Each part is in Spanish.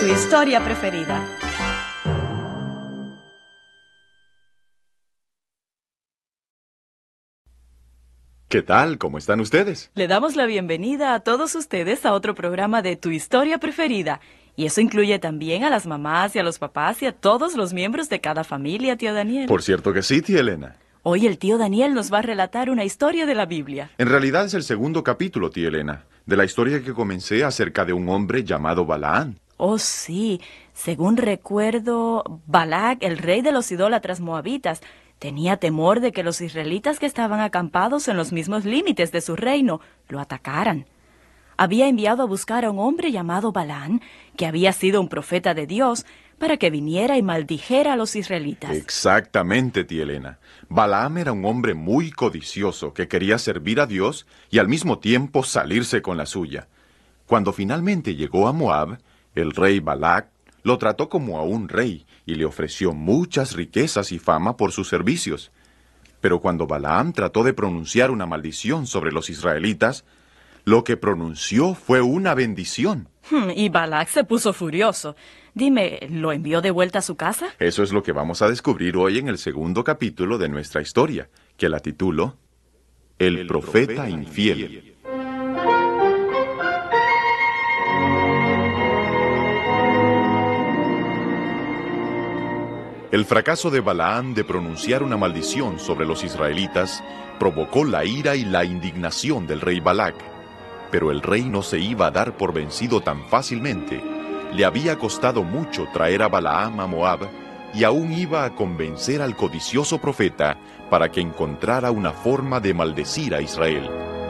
tu historia preferida. ¿Qué tal? ¿Cómo están ustedes? Le damos la bienvenida a todos ustedes a otro programa de Tu Historia Preferida. Y eso incluye también a las mamás y a los papás y a todos los miembros de cada familia, tío Daniel. Por cierto que sí, tía Elena. Hoy el tío Daniel nos va a relatar una historia de la Biblia. En realidad es el segundo capítulo, tía Elena, de la historia que comencé acerca de un hombre llamado Balaán. Oh, sí. Según recuerdo, Balac, el rey de los idólatras moabitas, tenía temor de que los israelitas que estaban acampados en los mismos límites de su reino lo atacaran. Había enviado a buscar a un hombre llamado Balaán, que había sido un profeta de Dios, para que viniera y maldijera a los israelitas. Exactamente, tía Elena. Balaam era un hombre muy codicioso que quería servir a Dios y al mismo tiempo salirse con la suya. Cuando finalmente llegó a Moab, el rey Balac lo trató como a un rey y le ofreció muchas riquezas y fama por sus servicios. Pero cuando Balaam trató de pronunciar una maldición sobre los israelitas, lo que pronunció fue una bendición. Y Balac se puso furioso. Dime, ¿lo envió de vuelta a su casa? Eso es lo que vamos a descubrir hoy en el segundo capítulo de nuestra historia, que la titulo El profeta infiel. El fracaso de Balaán de pronunciar una maldición sobre los israelitas provocó la ira y la indignación del rey Balac. Pero el rey no se iba a dar por vencido tan fácilmente. Le había costado mucho traer a Balaam a Moab y aún iba a convencer al codicioso profeta para que encontrara una forma de maldecir a Israel.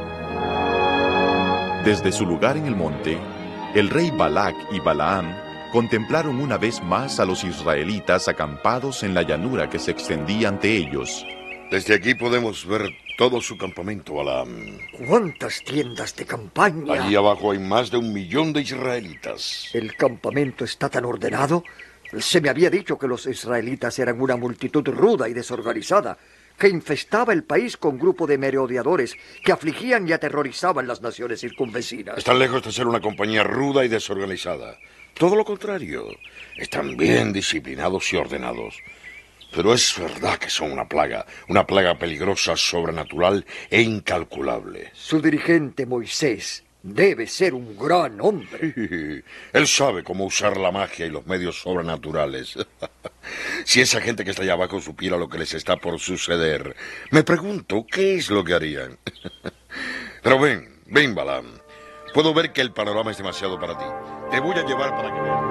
Desde su lugar en el monte, el rey Balac y Balaam contemplaron una vez más a los israelitas acampados en la llanura que se extendía ante ellos. Desde aquí podemos ver todo su campamento, Balaam. ¿Cuántas tiendas de campaña? Allí abajo hay más de 1 millón de israelitas. ¿El campamento está tan ordenado? Se me había dicho que los israelitas eran una multitud ruda y desorganizada, que infestaba el país con grupo de merodeadores que afligían y aterrorizaban las naciones circunvecinas. Están lejos de ser una compañía ruda y desorganizada. Todo lo contrario, están bien disciplinados y ordenados. Pero es verdad que son una plaga peligrosa, sobrenatural e incalculable. Su dirigente, Moisés, debe ser un gran hombre. Él sabe cómo usar la magia y los medios sobrenaturales. Si esa gente que está allá abajo supiera lo que les está por suceder, me pregunto qué es lo que harían. Pero ven, Balaam. Puedo ver que el panorama es demasiado para ti. Te voy a llevar para que veas.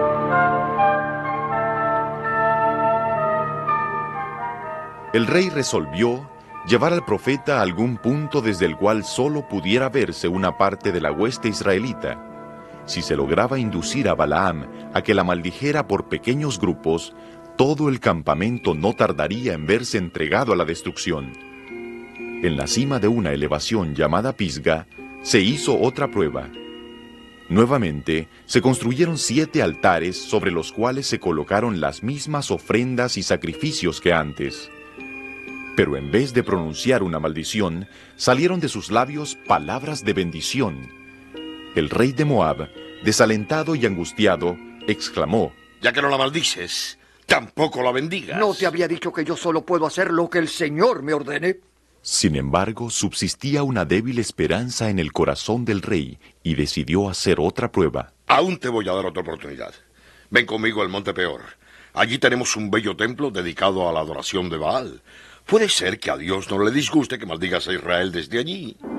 El rey resolvió llevar al profeta a algún punto desde el cual solo pudiera verse una parte de la hueste israelita. Si se lograba inducir a Balaam a que la maldijera por pequeños grupos, todo el campamento no tardaría en verse entregado a la destrucción. En la cima de una elevación llamada Pisga, se hizo otra prueba. Nuevamente, se construyeron 7 altares sobre los cuales se colocaron las mismas ofrendas y sacrificios que antes. Pero en vez de pronunciar una maldición, salieron de sus labios palabras de bendición. El rey de Moab, desalentado y angustiado, exclamó: Ya que no la maldices, tampoco la bendigas. ¿No te había dicho que yo solo puedo hacer lo que el Señor me ordene? Sin embargo, subsistía una débil esperanza en el corazón del rey y decidió hacer otra prueba. Aún te voy a dar otra oportunidad. Ven conmigo al Monte Peor. Allí tenemos un bello templo dedicado a la adoración de Baal. Puede ser que a Dios no le disguste que maldigas a Israel desde allí.